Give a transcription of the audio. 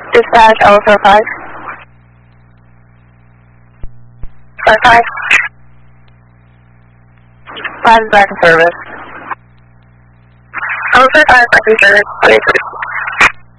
Dispatch L45. 55. 5 is back in service. L45 back in service.